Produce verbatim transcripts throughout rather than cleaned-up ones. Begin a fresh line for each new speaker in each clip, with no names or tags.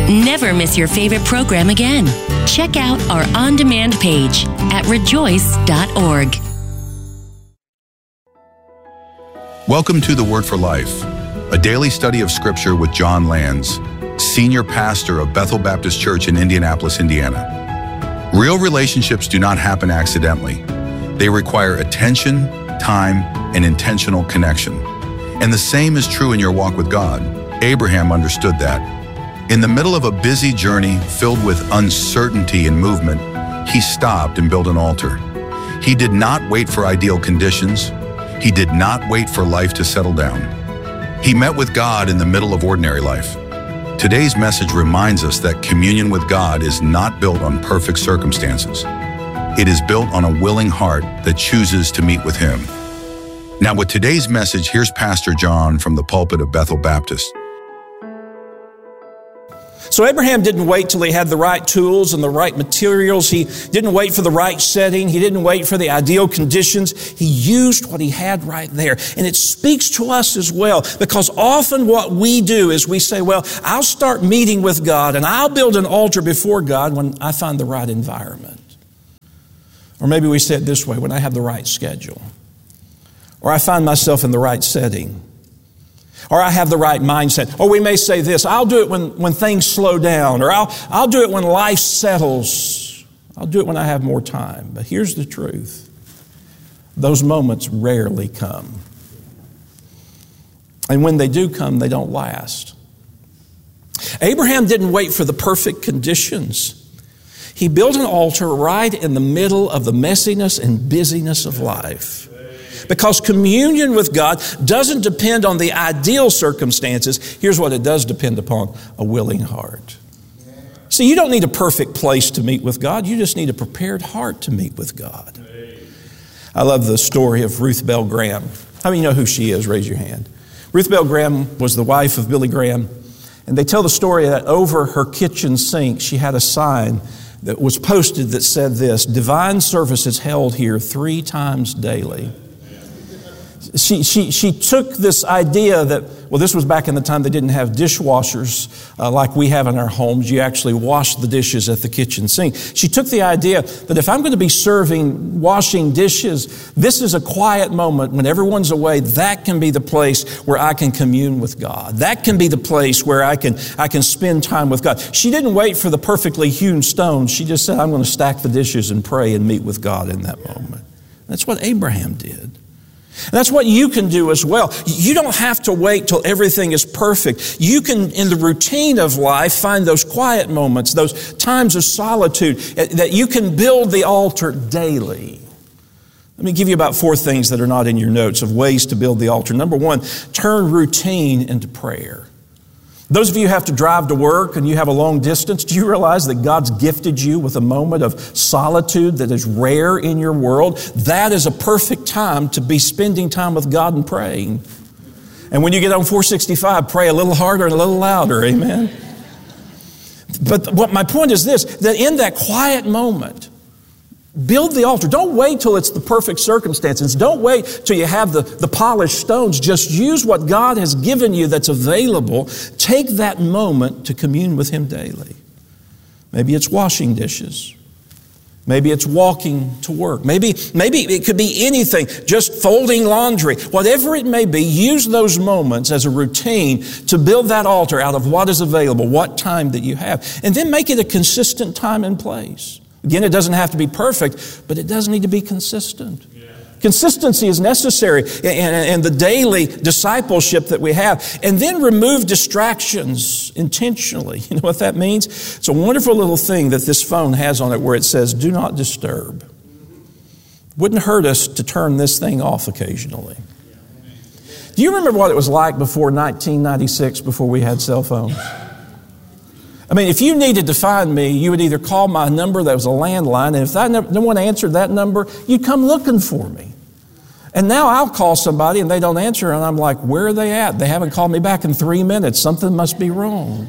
Never miss your favorite program again. Check out our on-demand page at rejoice dot org.
Welcome to The Word for Life, a daily study of Scripture with John Lands, Senior Pastor of Bethel Baptist Church in Indianapolis, Indiana. Real relationships do not happen accidentally. They require attention, time, and intentional connection. And the same is true in your walk with God. Abraham understood that. In the middle of a busy journey filled with uncertainty and movement, he stopped and built an altar. He did not wait for ideal conditions. He did not wait for life to settle down. He met with God in the middle of ordinary life. Today's message reminds us that communion with God is not built on perfect circumstances. It is built on a willing heart that chooses to meet with Him. Now, with today's message, here's Pastor John from the pulpit of Bethel Baptist.
So Abraham didn't wait till he had the right tools and the right materials. He didn't wait for the right setting. He didn't wait for the ideal conditions. He used what he had right there. And it speaks to us as well, because often what we do is we say, well, I'll start meeting with God and I'll build an altar before God when I find the right environment. Or maybe we say it this way, when I have the right schedule. Or I find myself in the right setting. Or I have the right mindset. Or we may say this, I'll do it when, when things slow down. Or I'll, I'll do it when life settles. I'll do it when I have more time. But here's the truth. Those moments rarely come. And when they do come, they don't last. Abraham didn't wait for the perfect conditions. He built an altar right in the middle of the messiness and busyness of life. Because communion with God doesn't depend on the ideal circumstances. Here's what it does depend upon: a willing heart. See, you don't need a perfect place to meet with God. You just need a prepared heart to meet with God. I love the story of Ruth Bell Graham. How many know who she is? Raise your hand. Ruth Bell Graham was the wife of Billy Graham. And they tell the story that over her kitchen sink, she had a sign that was posted that said this: divine service is held here three times daily. She, she, she took this idea that, well, this was back in the time they didn't have dishwashers uh, like we have in our homes. You actually wash the dishes at the kitchen sink. She took the idea that if I'm going to be serving, washing dishes, this is a quiet moment when everyone's away. That can be the place where I can commune with God. That can be the place where I can, I can spend time with God. She didn't wait for the perfectly hewn stones. She just said, I'm going to stack the dishes and pray and meet with God in that moment. That's what Abraham did. And that's what you can do as well. You don't have to wait till everything is perfect. You can, in the routine of life, find those quiet moments, those times of solitude, that you can build the altar daily. Let me give you about four things that are not in your notes of ways to build the altar. Number one, turn routine into prayer. Those of you who have to drive to work and you have a long distance, do you realize that God's gifted you with a moment of solitude that is rare in your world? That is a perfect time to be spending time with God and praying. And when you get on four sixty-five, pray a little harder and a little louder, amen? But what my point is this, that in that quiet moment, build the altar. Don't wait till it's the perfect circumstances. Don't wait till you have the, the polished stones. Just use what God has given you that's available. Take that moment to commune with Him daily. Maybe it's washing dishes. Maybe it's walking to work. Maybe, maybe it could be anything, just folding laundry. Whatever it may be, use those moments as a routine to build that altar out of what is available, what time that you have. And then make it a consistent time and place. Again, it doesn't have to be perfect, but it does need to be consistent. Yeah. Consistency is necessary in, in the daily discipleship that we have. And then remove distractions intentionally. You know what that means? It's a wonderful little thing that this phone has on it where it says, do not disturb. Wouldn't hurt us to turn this thing off occasionally. Do you remember what it was like before nineteen ninety-six, before we had cell phones? I mean, if you needed to find me, you would either call my number that was a landline, and if that no one answered that number, you'd come looking for me. And now I'll call somebody and they don't answer, and I'm like, where are they at? They haven't called me back in three minutes. Something must be wrong.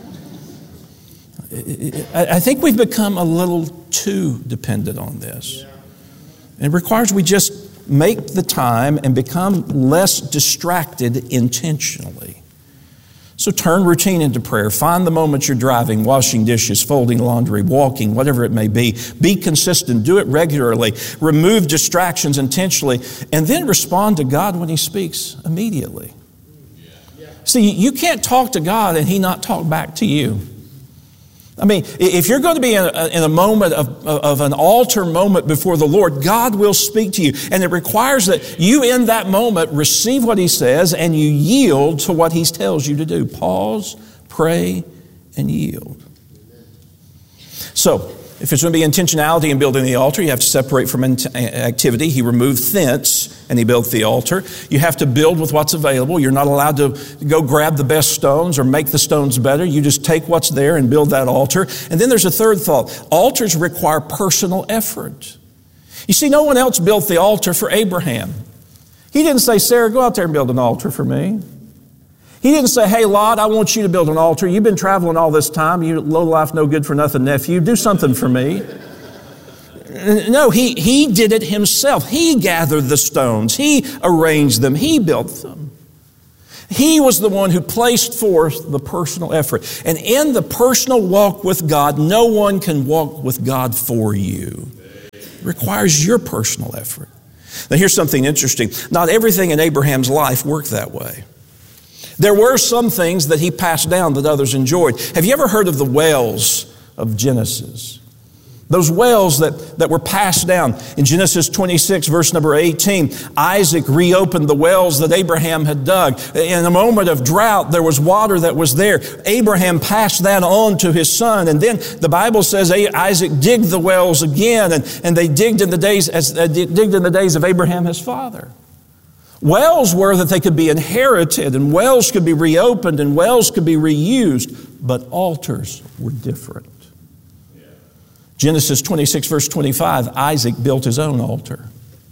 I think we've become a little too dependent on this. It requires we just make the time and become less distracted intentionally. So turn routine into prayer. Find the moments you're driving, washing dishes, folding laundry, walking, whatever it may be. Be consistent. Do it regularly. Remove distractions intentionally. And then respond to God when He speaks immediately. See, you can't talk to God and He not talk back to you. I mean, if you're going to be in a, in a moment of, of an altar moment before the Lord, God will speak to you. And it requires that you in that moment receive what He says and you yield to what He tells you to do. Pause, pray, and yield. So, if it's going to be intentionality in building the altar, you have to separate from activity. He removed thence and He built the altar. You have to build with what's available. You're not allowed to go grab the best stones or make the stones better. You just take what's there and build that altar. And then there's a third thought. Altars require personal effort. You see, no one else built the altar for Abraham. He didn't say, Sarah, go out there and build an altar for me. He didn't say, hey, Lot, I want you to build an altar. You've been traveling all this time. You low-life, no good for nothing nephew. Do something for me. No, he, he did it himself. He gathered the stones. He arranged them. He built them. He was the one who placed forth the personal effort. And in the personal walk with God, no one can walk with God for you. It requires your personal effort. Now, here's something interesting. Not everything in Abraham's life worked that way. There were some things that he passed down that others enjoyed. Have you ever heard of the wells of Genesis? Those wells that, that were passed down. In Genesis twenty-six, verse number eighteen, Isaac reopened the wells that Abraham had dug. In a moment of drought, there was water that was there. Abraham passed that on to his son. And then the Bible says Isaac digged the wells again, and, and they digged in the days as uh, digged in the days of Abraham, his father. Wells were that they could be inherited, and wells could be reopened, and wells could be reused, but altars were different. Yeah. Genesis twenty-six, verse twenty-five, Isaac built his own altar.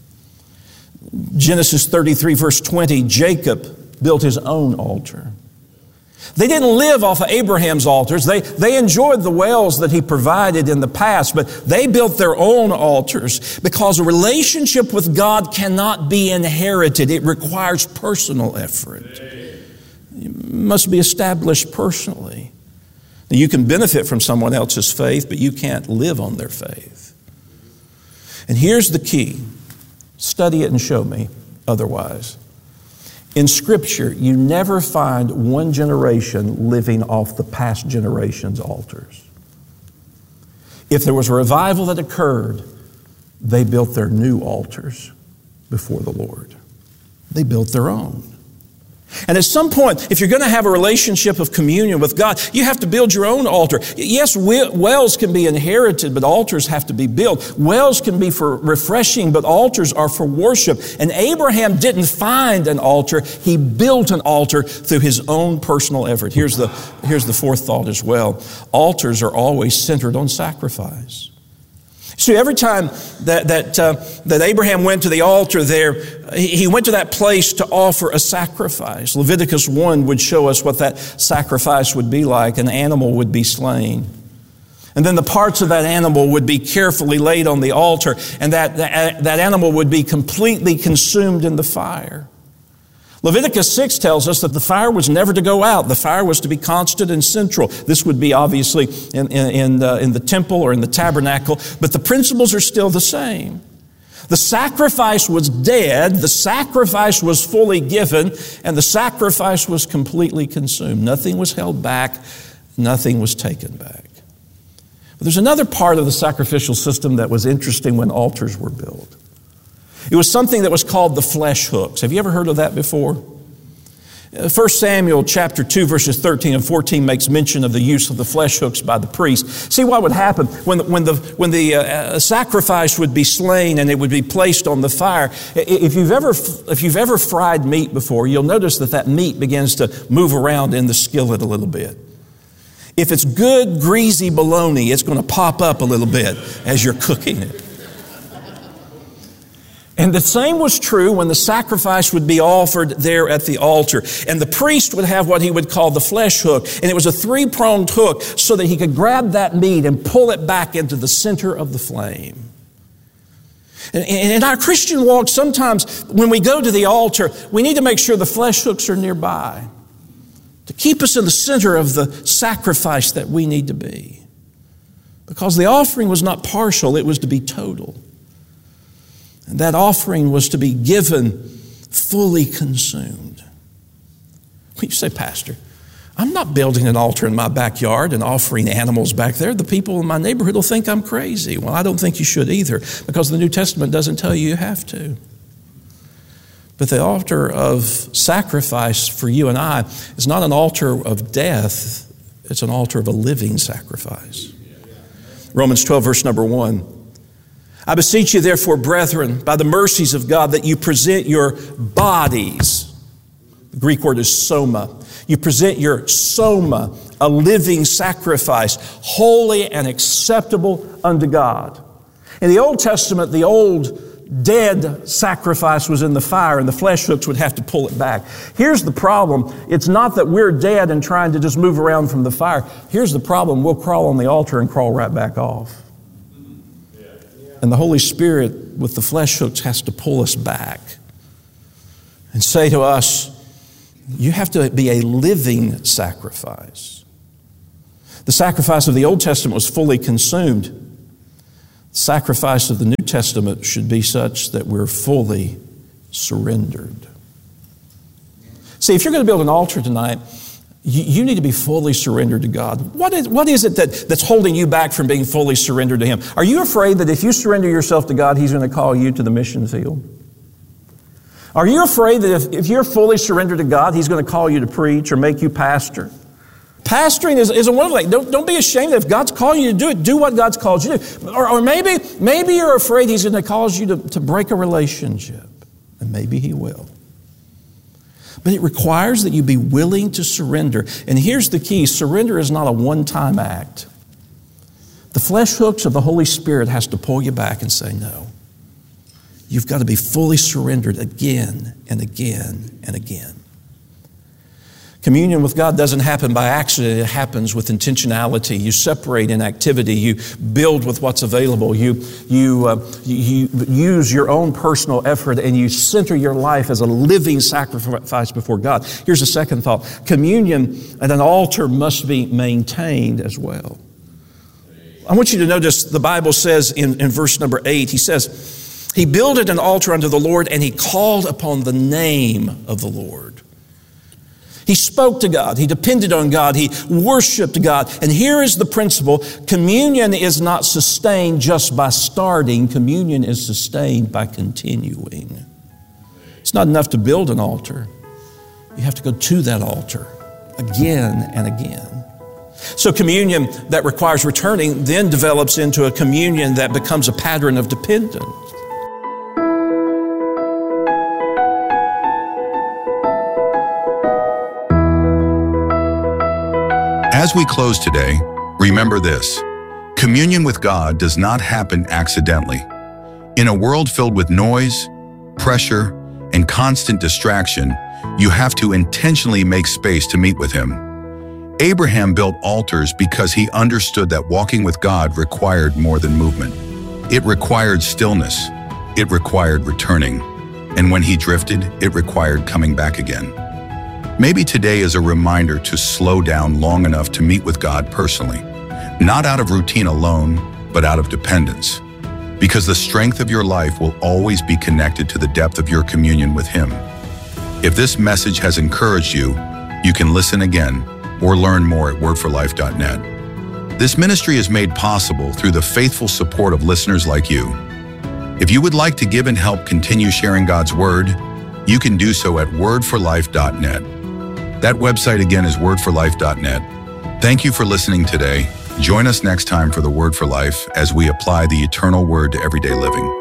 Genesis thirty-three, verse twenty, Jacob built his own altar. They didn't live off of Abraham's altars. They, they enjoyed the wells that he provided in the past, but they built their own altars because a relationship with God cannot be inherited. It requires personal effort. It must be established personally. Now, you can benefit from someone else's faith, but you can't live on their faith. And here's the key. Study it and show me otherwise. In Scripture, you never find one generation living off the past generation's altars. If there was a revival that occurred, they built their new altars before the Lord. They built their own. And at some point, if you're going to have a relationship of communion with God, you have to build your own altar. Yes, wells can be inherited, but altars have to be built. Wells can be for refreshing, but altars are for worship. And Abraham didn't find an altar. He built an altar through his own personal effort. Here's the, here's the fourth thought as well. Altars are always centered on sacrifice. See, every time that that uh, that Abraham went to the altar there, he, he went to that place to offer a sacrifice. Leviticus one would show us what that sacrifice would be like. An animal would be slain. And then the parts of that animal would be carefully laid on the altar, and that, that, that animal would be completely consumed in the fire. Leviticus six tells us that the fire was never to go out. The fire was to be constant and central. This would be obviously in, in, in, the, in the temple or in the tabernacle, but the principles are still the same. The sacrifice was dead, the sacrifice was fully given, and the sacrifice was completely consumed. Nothing was held back, nothing was taken back. But there's another part of the sacrificial system that was interesting when altars were built. It was something that was called the flesh hooks. Have you ever heard of that before? First Samuel chapter two, verses thirteen and fourteen makes mention of the use of the flesh hooks by the priest. See what would happen when the, when the, when the uh, sacrifice would be slain and it would be placed on the fire. If you've ever, if you've ever fried meat before, you'll notice that that meat begins to move around in the skillet a little bit. If it's good, greasy bologna, it's going to pop up a little bit as you're cooking it. And the same was true when the sacrifice would be offered there at the altar. And the priest would have what he would call the flesh hook. And it was a three-pronged hook so that he could grab that meat and pull it back into the center of the flame. And in our Christian walk, sometimes when we go to the altar, we need to make sure the flesh hooks are nearby to keep us in the center of the sacrifice that we need to be. Because the offering was not partial, it was to be total. And that offering was to be given fully consumed. You say, Pastor, I'm not building an altar in my backyard and offering animals back there. The people in my neighborhood will think I'm crazy. Well, I don't think you should either, because the New Testament doesn't tell you you have to. But the altar of sacrifice for you and I is not an altar of death. It's an altar of a living sacrifice. Romans twelve, verse number one. I beseech you, therefore, brethren, by the mercies of God, that you present your bodies. The Greek word is soma. You present your soma, a living sacrifice, holy and acceptable unto God. In the Old Testament, the old dead sacrifice was in the fire, and the flesh hooks would have to pull it back. Here's the problem. It's not that we're dead and trying to just move around from the fire. Here's the problem. We'll crawl on the altar and crawl right back off. And the Holy Spirit with the flesh hooks has to pull us back and say to us, you have to be a living sacrifice. The sacrifice of the Old Testament was fully consumed. The sacrifice of the New Testament should be such that we're fully surrendered. See, if you're going to build an altar tonight, you, you need to be fully surrendered to God. What is, what is it that, that's holding you back from being fully surrendered to Him? Are you afraid that if you surrender yourself to God, He's going to call you to the mission field? Are you afraid that if, if you're fully surrendered to God, He's going to call you to preach or make you pastor? Pastoring is, is a wonderful thing. Don't, don't be ashamed that if God's calling you to do it, do what God's called you to do. Or, or maybe, maybe you're afraid He's going to cause you to, to break a relationship. And maybe He will. But it requires that you be willing to surrender. And here's the key. Surrender is not a one-time act. The flesh hooks of the Holy Spirit has to pull you back and say, no. You've got to be fully surrendered again and again and again. Communion with God doesn't happen by accident. It happens with intentionality. You separate in activity. You build with what's available. You, you, uh, you, you use your own personal effort, and you center your life as a living sacrifice before God. Here's a second thought. Communion at an altar must be maintained as well. I want you to notice the Bible says in, in verse number eight, he says, He builded an altar unto the Lord, and he called upon the name of the Lord. He spoke to God. He depended on God. He worshiped God. And here is the principle. Communion is not sustained just by starting. Communion is sustained by continuing. It's not enough to build an altar. You have to go to that altar again and again. So communion that requires returning then develops into a communion that becomes a pattern of dependence.
As we close today, remember this. Communion with God does not happen accidentally. In a world filled with noise, pressure, and constant distraction, you have to intentionally make space to meet with Him. Abraham built altars because he understood that walking with God required more than movement. It required stillness. It required returning. And when he drifted, it required coming back again. Maybe today is a reminder to slow down long enough to meet with God personally, not out of routine alone, but out of dependence, because the strength of your life will always be connected to the depth of your communion with Him. If this message has encouraged you, you can listen again or learn more at word for life dot net. This ministry is made possible through the faithful support of listeners like you. If you would like to give and help continue sharing God's Word, you can do so at word for life dot net. That website again is word for life dot net. Thank you for listening today. Join us next time for the Word for Life as we apply the eternal Word to everyday living.